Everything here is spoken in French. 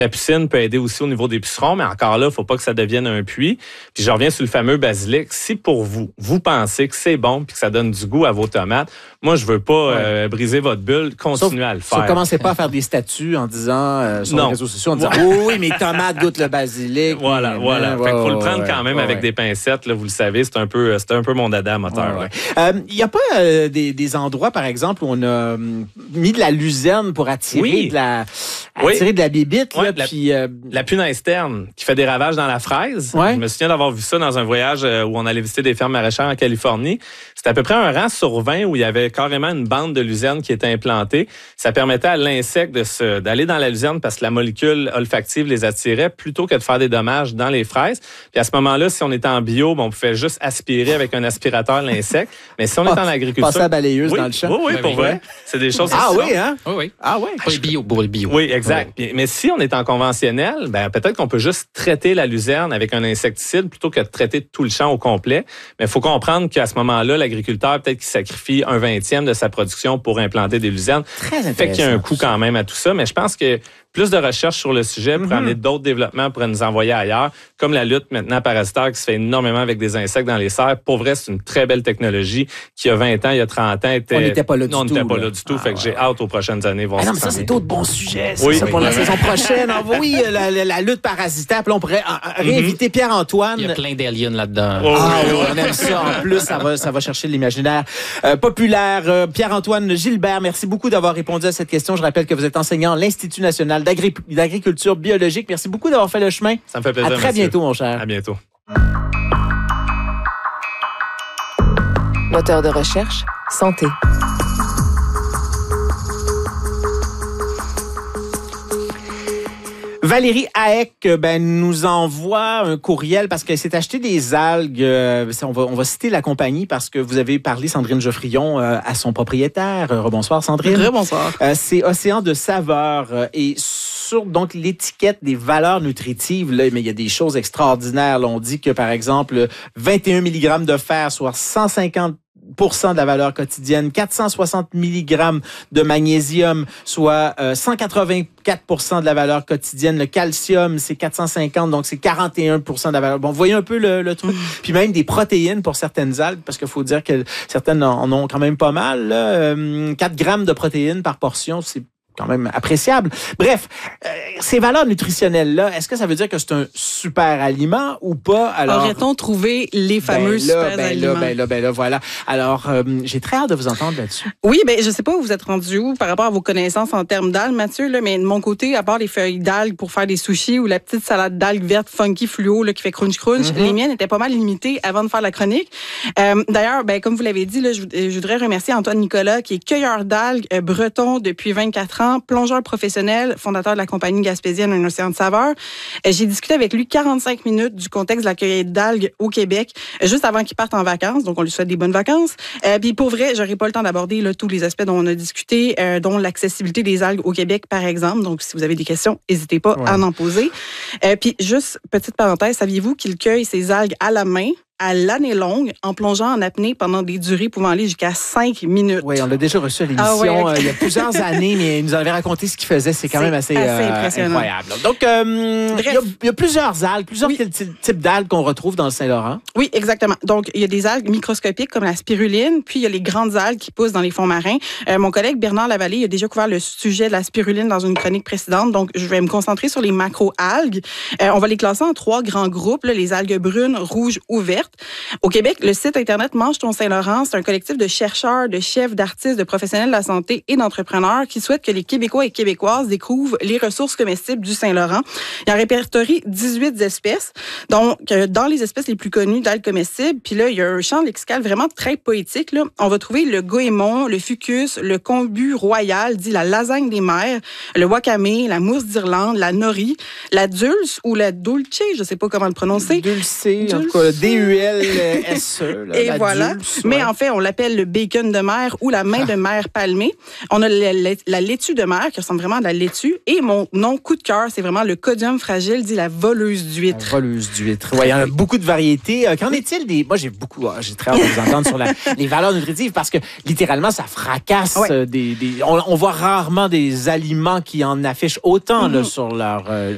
La piscine peut aider aussi au niveau des pucerons, mais encore là, il ne faut pas que ça devienne un puits. Puis je reviens sur le fameux basilic. Si pour vous pensez que c'est bon puis que ça donne du goût à vos tomates, moi, je veux pas briser votre bulle. Continuez à le faire. Commencez pas à faire des statuts en disant sur les réseaux sociaux, en disant oui, mes tomates goûtent le basilic. Voilà. Fait qu'il faut le prendre quand même avec des pincettes. Là, vous le savez, c'est un peu mon dada moteur. Il n'y a pas des endroits, par exemple, où on a mis de la luzerne pour attirer de la bébite. Ouais, la punaise terne qui fait des ravages dans la fraise. Je me souviens d'avoir vu ça dans un voyage où on allait visiter des fermes maraîchères en Californie. C'était à peu près un rang sur 20 où il y avait carrément une bande de luzerne qui était implantée. Ça permettait à l'insecte d'aller dans la luzerne parce que la molécule olfactive les attirait plutôt que de faire des dommages dans les fraises. Puis à ce moment-là, si on était en bio, on pouvait juste aspirer avec un aspirateur l'insecte. Mais si on est en agriculture... Passer la balayeuse dans le champ. Oui, pour vrai. C'est des choses... Oui, hein? Oui. Ah oui? Pour le bio. Oui, exact. Oui. Mais si on est en conventionnel, peut-être qu'on peut juste traiter la luzerne avec un insecticide plutôt que de traiter tout le champ au complet. Mais il faut comprendre qu'à ce moment-là, l'agriculteur, peut-être qu'il sacrifie 1/20 de sa production pour implanter des luzernes. Très intéressant. Fait qu'il y a un coût quand même à tout ça. Mais je pense que plus de recherches sur le sujet pour amener d'autres développements pour nous envoyer ailleurs, comme la lutte maintenant parasitaire qui se fait énormément avec des insectes dans les serres. Pour vrai, c'est une très belle technologie qui, il y a 20 ans, il y a 30 ans, on n'était pas là du tout. On n'était pas là du tout. Fait que j'ai hâte aux prochaines années. Non, mais ça, c'est d'autres bons sujets. C'est ça pour la saison prochaine. Oui, la lutte parasitaire. Puis là, on pourrait réinviter Pierre-Antoine. Il y a plein d'aliens là-dedans. On aime ça. En plus, ça va chercher l'imaginaire populaire. Pierre-Antoine Gilbert, merci beaucoup d'avoir répondu à cette question. Je rappelle que vous êtes enseignant à l'Institut national d'agriculture biologique. Merci beaucoup d'avoir fait le chemin. Ça me fait plaisir. À très bientôt, mon cher. À bientôt. Moteur de recherche, santé. Valérie Haeck nous envoie un courriel parce qu'elle s'est acheté des algues. On va citer la compagnie parce que vous avez parlé, Sandrine Geoffrion, à son propriétaire. Rebonsoir, Sandrine. Rebonsoir. C'est Océan de saveurs et sur donc l'étiquette des valeurs nutritives, là, mais il y a des choses extraordinaires. Là, on dit que, par exemple, 21 mg de fer, soit 150 de la valeur quotidienne, 460 mg de magnésium, soit 184 de la valeur quotidienne. Le calcium, c'est 450, donc c'est 41 de la valeur. Bon, vous voyez un peu le truc. Puis même des protéines pour certaines algues, parce qu'il faut dire que certaines en ont quand même pas mal. Là. 4 grammes de protéines par portion, c'est quand même appréciable. Bref, ces valeurs nutritionnelles-là, est-ce que ça veut dire que c'est un super aliment ou pas? Alors, aurait-on trouvé les fameux super aliments? Voilà. Alors, j'ai très hâte de vous entendre là-dessus. Oui, je sais pas où vous êtes rendu où par rapport à vos connaissances en termes d'algues, Mathieu, là, mais de mon côté, à part les feuilles d'algues pour faire des sushis ou la petite salade d'algues vertes funky fluo là, qui fait crunch, les miennes étaient pas mal limitées avant de faire la chronique. D'ailleurs, comme vous l'avez dit, là, je voudrais remercier Antoine Nicolas, qui est cueilleur d'algues breton depuis 24 ans, plongeur professionnel, fondateur de la compagnie gaspésienne Un Océan de saveurs. J'ai discuté avec lui 45 minutes du contexte de la cueillette d'algues au Québec, juste avant qu'il parte en vacances. Donc, on lui souhaite des bonnes vacances. Puis pour vrai, j'aurais pas le temps d'aborder là, tous les aspects dont on a discuté, dont l'accessibilité des algues au Québec, par exemple. Donc, si vous avez des questions, n'hésitez pas à en poser. Puis juste, petite parenthèse, saviez-vous qu'il cueille ses algues à la main à l'année longue, en plongeant en apnée pendant des durées pouvant aller jusqu'à 5 minutes. Oui, on l'a déjà reçu à l'émission il y a plusieurs années, mais il nous avait raconté ce qu'il faisait. C'est quand même assez impressionnant. Incroyable. Donc, il y a plusieurs algues, types d'algues qu'on retrouve dans le Saint-Laurent. Oui, exactement. Donc, il y a des algues microscopiques comme la spiruline, puis il y a les grandes algues qui poussent dans les fonds marins. Mon collègue Bernard Lavallée a déjà couvert le sujet de la spiruline dans une chronique précédente, donc je vais me concentrer sur les macro-algues. On va les classer en 3 grands groupes, là, les algues brunes, rouges ou vertes. Au Québec, le site Internet Mange ton Saint-Laurent, c'est un collectif de chercheurs, de chefs, d'artistes, de professionnels de la santé et d'entrepreneurs qui souhaitent que les Québécois et Québécoises découvrent les ressources comestibles du Saint-Laurent. Il en répertorie 18 espèces. Donc, dans les espèces les plus connues d'algues comestibles, puis là, il y a un champ lexical vraiment très poétique. Là. On va trouver le goémon, le fucus, le kombu royal, dit la lasagne des mers, le wakame, la mousse d'Irlande, la nori, la dulce ou la dulce, je sais pas comment le prononcer. Dulce, en tout cas, D-U-L-S-E. Là, et voilà. Dulce, mais en fait, on l'appelle le bacon de mer ou la main de mer palmée. On a la laitue de mer qui ressemble vraiment à la laitue. Et mon nom coup de cœur, c'est vraiment le codium fragile, dit la voleuse d'huître. La voleuse d'huître. Oui, il y en a beaucoup de variétés. Qu'en est-il des... Moi, j'ai très hâte de vous entendre sur les valeurs nutritives parce que littéralement, ça fracasse des... On voit rarement des aliments qui en affichent autant là, sur leur